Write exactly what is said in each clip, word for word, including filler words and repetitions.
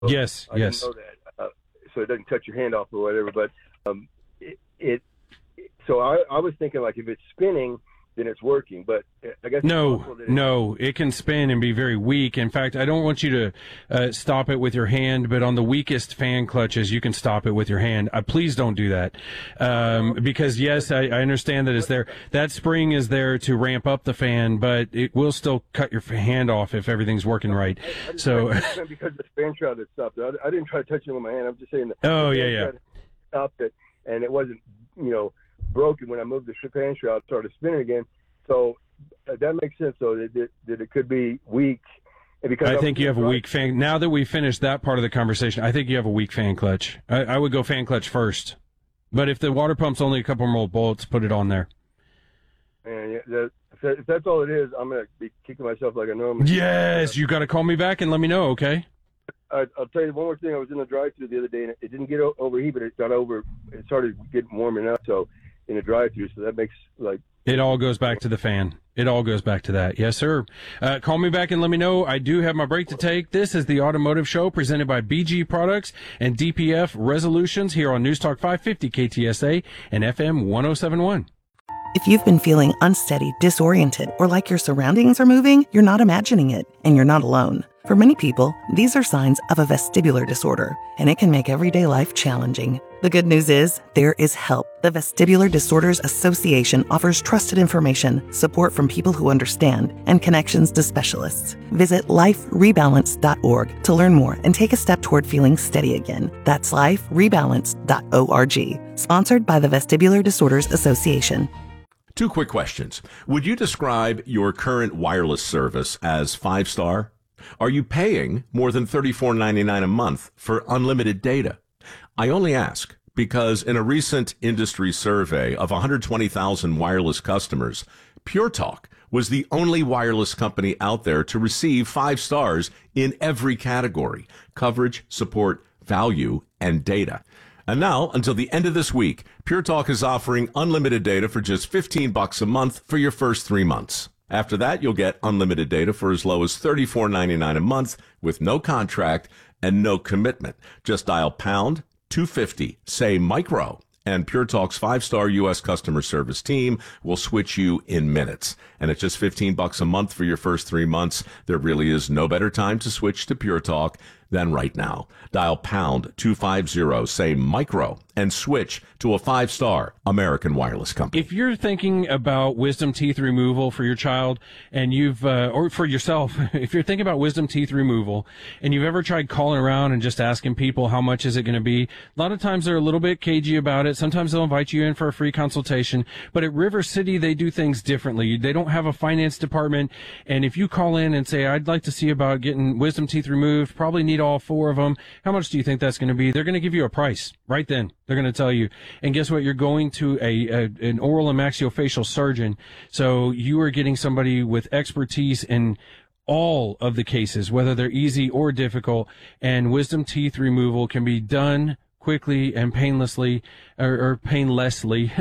Yes, I yes. didn't know that. Uh, so it doesn't cut your hand off or whatever. But um, it, it so I, I was thinking like if it's spinning, then it's working. But I guess No, it no, it can spin and be very weak. In fact, I don't want you to uh, stop it with your hand, but on the weakest fan clutches, you can stop it with your hand. Uh, please don't do that. Um, because, yes, I, I understand that it's there. That spring is there to ramp up the fan, but it will still cut your hand off if everything's working right. I, I so because the fan shroud had stopped it. I, I didn't try to touch it with my hand. I'm just saying that oh, the yeah, fan yeah. shroud stopped it, and it wasn't, you know, broken when I moved the fan shroud. It started spinning again. So uh, that makes sense, though, that, that, that it could be weak. And because I I think you have a weak fan. Now that we finished that part of the conversation, I think you have a weak fan clutch. I, I would go fan clutch first. But if the water pump's only a couple more bolts, put it on there. And yeah, that, if, that, if that's all it is, I'm going to be kicking myself like a normal. Yes, you got to call me back and let me know, okay? I, I'll tell you one more thing. I was in the drive-thru the other day, and it didn't get o- overheat, but it got over. It started getting warming up. So in the drive-thru, so that makes like. It all goes back to the fan. It all goes back to that. Yes, sir. Uh, call me back and let me know. I do have my break to take. This is the Automotive Show presented by B G Products and D P F Resolutions here on News Talk five fifty K T S A and F M one oh seven point one. If you've been feeling unsteady, disoriented, or like your surroundings are moving, you're not imagining it, and you're not alone. For many people, these are signs of a vestibular disorder, and it can make everyday life challenging. The good news is, there is help. The Vestibular Disorders Association offers trusted information, support from people who understand, and connections to specialists. Visit life rebalance dot org to learn more and take a step toward feeling steady again. That's life rebalance dot org. Sponsored by the Vestibular Disorders Association. Two quick questions. Would you describe your current wireless service as five-star? Are you paying more than thirty-four ninety-nine a month for unlimited data? I only ask because in a recent industry survey of one hundred twenty thousand wireless customers, Pure Talk was the only wireless company out there to receive five stars in every category: coverage, support, value, and data. And now, until the end of this week, Pure Talk is offering unlimited data for just fifteen bucks a month for your first three months. After that, you'll get unlimited data for as low as thirty-four ninety-nine a month with no contract and no commitment. Just dial pound two fifty, say micro, and Pure Talk's five-star U S customer service team will switch you in minutes. And it's just fifteen bucks a month for your first three months. There really is no better time to switch to Pure Talk than right now. Dial pound two fifty, say micro, and switch to a five-star American wireless company. If you're thinking about wisdom teeth removal for your child and you've, uh, or for yourself, if you're thinking about wisdom teeth removal and you've ever tried calling around and just asking people how much is it going to be, a lot of times they're a little bit cagey about it. Sometimes they'll invite you in for a free consultation, but at River City, they do things differently. They don't have a finance department. And if you call in and say, I'd like to see about getting wisdom teeth removed, probably need all four of them. How much do you think that's going to be? They're going to give you a price right then. They're going to tell you. And guess what? You're going to a, a an oral and maxillofacial surgeon. So you are getting somebody with expertise in all of the cases, whether they're easy or difficult. And wisdom teeth removal can be done quickly and painlessly, or, or painlessly,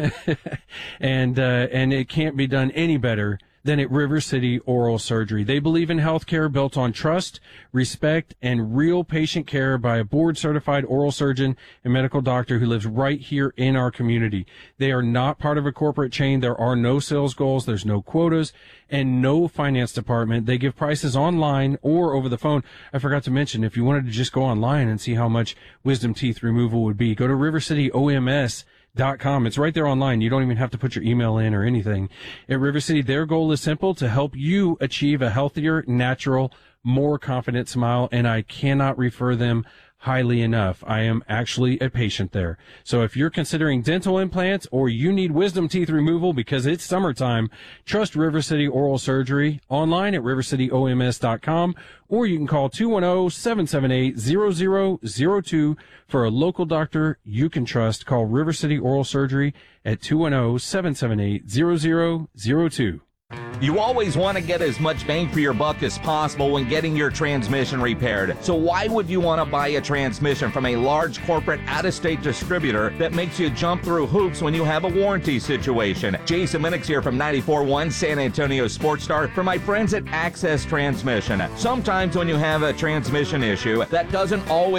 and uh, and it can't be done any better than at River City Oral Surgery. They believe in healthcare built on trust, respect, and real patient care by a board-certified oral surgeon and medical doctor who lives right here in our community. They are not part of a corporate chain. There are no sales goals. There's no quotas and no finance department. They give prices online or over the phone. I forgot to mention, if you wanted to just go online and see how much wisdom teeth removal would be, go to river city O M S dot com. It's right there online. You don't even have to put your email in or anything. At River City, their goal is simple: to help you achieve a healthier, natural, more confident smile, and I cannot refer them highly enough. I am actually a patient there. So if you're considering dental implants or you need wisdom teeth removal because it's summertime, trust River City Oral Surgery online at river city O M S dot com, or you can call two one zero, seven seven eight, zero zero zero two for a local doctor you can trust. Call River City Oral Surgery at two one zero, seven seven eight, zero zero zero two. You always want to get as much bang for your buck as possible when getting your transmission repaired. So why would you want to buy a transmission from a large corporate out-of-state distributor that makes you jump through hoops when you have a warranty situation? Jason Minix here from ninety-four point one San Antonio Sports Star for my friends at Access Transmission. Sometimes when you have a transmission issue, that doesn't always